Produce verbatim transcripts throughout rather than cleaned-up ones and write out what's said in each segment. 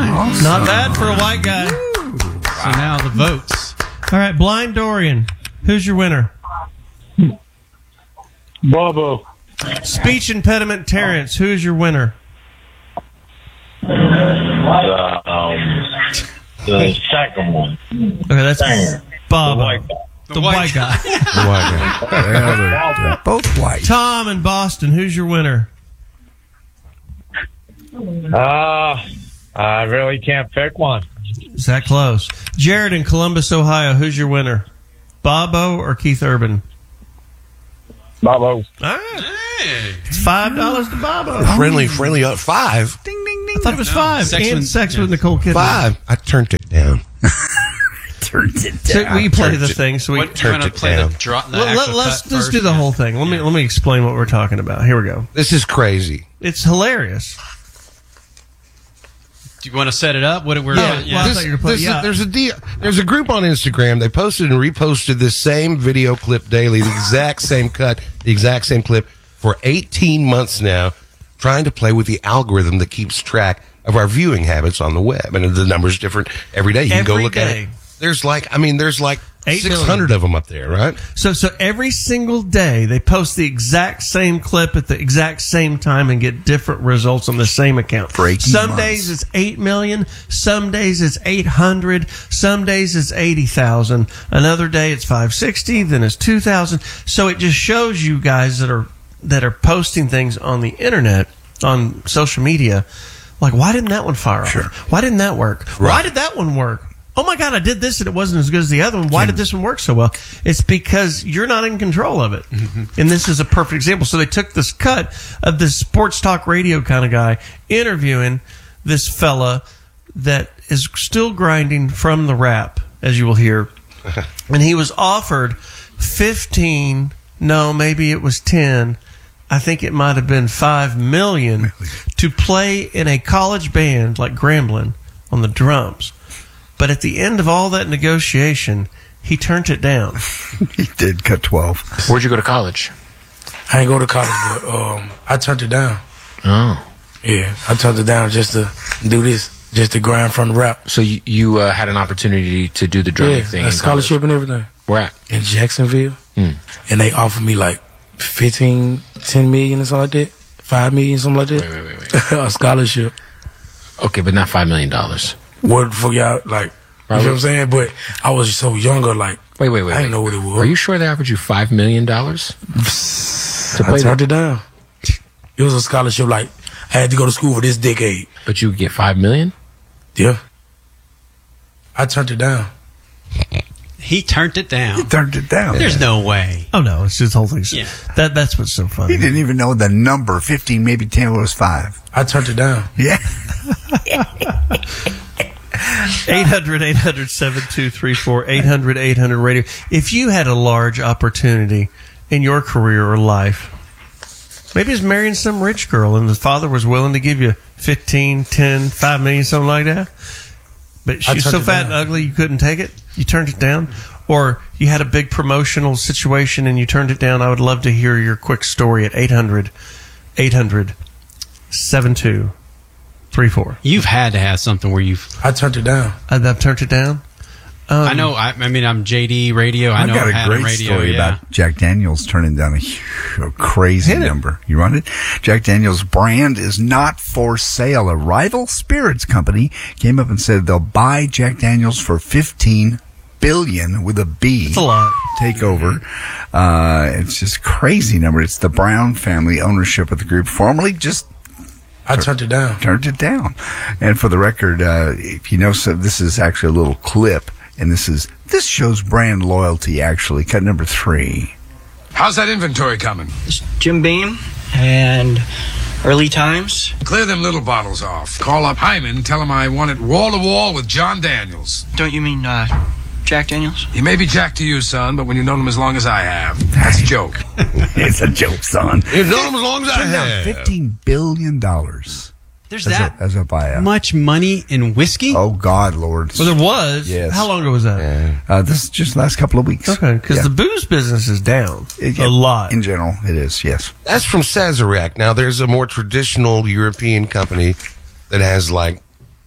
Awesome. Not bad for a white guy. So now the votes. All right, Blind Dorian, who's your winner? Bobo. Speech impediment Terrence, who's your winner? The, um, the second one. Okay, that's Bob. The white guy. The, the white, white guy. The white guy. Yeah, they're, they're both white. Tom in Boston, who's your winner? Uh, I really can't pick one. Is that close? Jared in Columbus, Ohio, who's your winner? Bobo or Keith Urban? Bobo. All right. Hey. It's five dollars to Bobo. Friendly, friendly up five. Ding, ding, ding. I thought it was no, five. sex and with, sex yeah. with Nicole Kidman. Five. I turned it down. Turned it So down. we play Turned the it- thing. So we What, you want to it play down. the draw? The Well, let, actual let's cut let's first? do the whole thing. Let me let me explain what we're talking about. Here we go. This is crazy. It's hilarious. Do you want to set it up? What we're Yeah, yeah. well, I This- thought you were playing- this is- yeah. there's a deal. There's a group on Instagram. They posted and reposted this same video clip daily, the exact same cut, the exact same clip for eighteen months now, trying to play with the algorithm that keeps track of our viewing habits on the web. And the number's different every day. You can go Every look at day. it. There's like, I mean, there's like Eight six hundred of them up there, right? So so every single day they post the exact same clip at the exact same time and get different results on the same account. For eighteen some months. days it's eight million, some days it's eight hundred, some days it's eighty thousand, another day it's five sixty, then it's two thousand. So it just shows you guys that are that are posting things on the internet, on social media, like, why didn't that one fire Sure. off? Why didn't that work? Why did that one work? Oh my God, I did this and it wasn't as good as the other one. Why did this one work so well? It's because you're not in control of it. Mm-hmm. And this is a perfect example. So they took this cut of this sports talk radio kind of guy interviewing this fella that is still grinding from the rap, as you will hear. And he was offered fifteen, no, maybe it was ten, I think it might have been five million to play in a college band like Grambling on the drums. But at the end of all that negotiation, he turned it down. He did cut twelve. Where'd you go to college? I ain't go to college, but um, I turned it down. Oh. Yeah, I turned it down just to do this, just to grind from the rap. So you, you uh, had an opportunity to do the drumming Yeah, thing a in scholarship college. and everything. Where at? In Jacksonville. Hmm. And they offered me like fifteen, ten million or something like that. Five million, something like that. Wait, wait, wait, wait. A scholarship. Okay, but not five million dollars. What for y'all, like, you know what I'm saying? But I was so younger, like, Wait, wait, wait. I didn't wait. know what it was. Are you sure they offered you five million dollars? I play turned that? it down. It was a scholarship, like, I had to go to school for this decade. But you get five million? Yeah. I turned it down. He turned it down. He turned it down. There's no way. Oh no, it's just the whole thing. Yeah. That that's what's so funny. He didn't even know the number. fifteen, maybe ten was five. I turned it down. Yeah. eight hundred, eight hundred, seven two three four, eight hundred, eight hundred radio. If you had a large opportunity in your career or life, maybe it's marrying some rich girl and the father was willing to give you fifteen, ten, five million, something like that, but she's so turned it fat down. and ugly you couldn't take it, you turned it down? Or you had a big promotional situation and you turned it down? I would love to hear your quick story at eight hundred, eight hundred, seven two three four. You've had to have something where you've. I turned it down. I've turned it down? Um, I know. I, I mean, I'm J D Radio. I I've know got I've a had great radio. story yeah. about Jack Daniels turning down a, hu- a crazy Hit it. number. You want it? Jack Daniels brand is not for sale. A rival spirits company came up and said they'll buy Jack Daniels for fifteen billion with a B. That's a lot. Takeover. Uh, it's just a crazy number. It's the Brown family ownership of the group, formerly just I turned it down. turned it down. And for the record, uh, if you know, so this is actually a little clip, and this is this shows brand loyalty. Actually, cut number three. How's that inventory coming? Jim Beam and Early Times. Clear them little bottles off. Call up Hyman, tell him I want it wall to wall with John Daniels. Don't you mean uh, Jack Daniels? He may be Jack to you, son, but when you've known him as long as I have, that's a joke. It's a joke, son. You've known him as long as I Turned down have. fifteen billion dollars There's as that a, as a buyout. much money in whiskey. Oh God, Lord! Well, there was. Yes. How long ago was that? Uh, this is just the last couple of weeks. Okay, because Yeah. the booze business is down It- a lot. in general. It is, yes. That's from Sazerac. Now, there's a more traditional European company that has like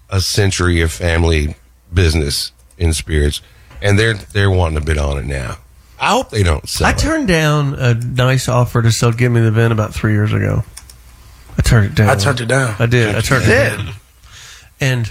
a century of family business in spirits, and they're they're wanting to bid on it now. I hope they don't sell I it. turned down a nice offer to sell Give Me the Vin about three years ago. I turned it down. I turned it down. I did. I turned it down. And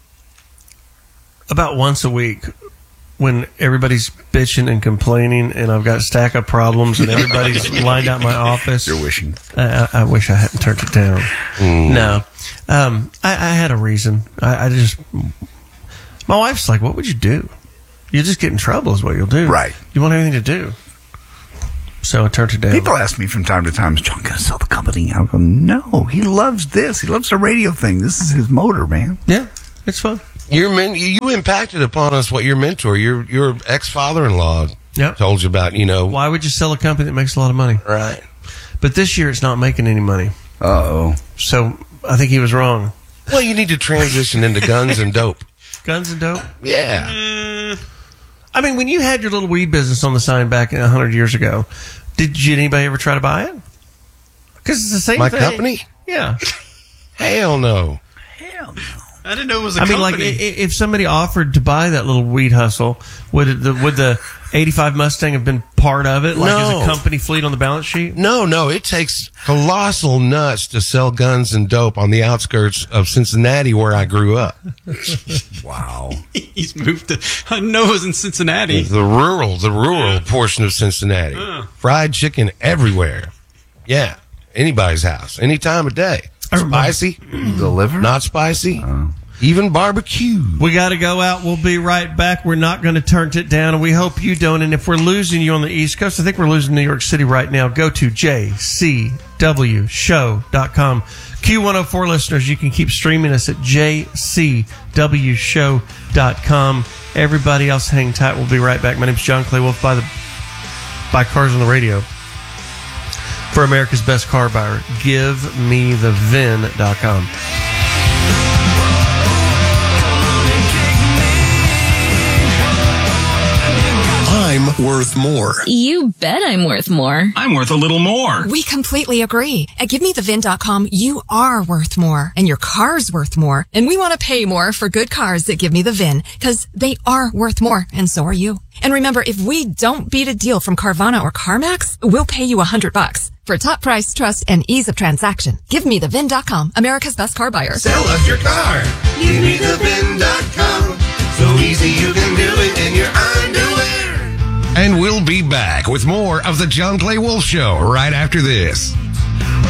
about once a week, when everybody's bitching and complaining, and I've got a stack of problems, and everybody's lined out my office, You're wishing. I, I, I wish I hadn't turned it down. Mm. No, um, I, I had a reason. I, I just, my wife's like, "What would you do? You just get in trouble, is what you'll do. Right. You want anything to do." So I turned it down. People ask me from time to time, is John going to sell the company? I go, no, he loves this. He loves the radio thing. This is his motor, man. Yeah, it's fun. Your men, you impacted upon us what your mentor, your your ex father in law, Yep. told you about. You know, Why would you sell a company that makes a lot of money? right? But this year it's not making any money. Uh-oh. So I think he was wrong. Well, you need to transition into guns and dope. Guns and dope? Yeah. I mean, when you had your little weed business on the sign back a hundred years ago, did you, anybody ever try to buy it? Because it's the same My thing. company? Yeah. Hell no. Hell no. I didn't know it was a I mean, company. like, i- i- if somebody offered to buy that little weed hustle, would it, the, would the eighty-five Mustang have been part of it? Like, No. as a company fleet on the balance sheet? No, no. It takes colossal nuts to sell guns and dope on the outskirts of Cincinnati, where I grew up. Wow. He's moved to. I know it was in Cincinnati. The rural, the rural portion of Cincinnati. Uh. Fried chicken everywhere. Yeah. Anybody's house, any time of day. Spicy, Deliver? not spicy, even barbecue. We got to go out. We'll be right back. We're not going to turn it down, and we hope you don't. And if we're losing you on the East Coast, I think we're losing New York City right now. Go to j c w show dot com. Q one oh four listeners, you can keep streaming us at j c w show dot com. Everybody else, hang tight. We'll be right back. My name's John Clay Wolf by the by Cars on the Radio. For America's best car buyer, give me the vin dot com. I'm worth more. You bet I'm worth more. I'm worth a little more. We completely agree. At give me the vin dot com, you are worth more, and your car's worth more. And we want to pay more for good cars that Give Me the Vin, because they are worth more, and so are you. And remember, if we don't beat a deal from Carvana or CarMax, we'll pay you a hundred bucks. For top price, trust, and ease of transaction, give me the vin dot com, America's best car buyer. Sell us your car. give me the vin dot com. So easy you can do it in your underwear. And we'll be back with more of the John Clay Wolf Show right after this.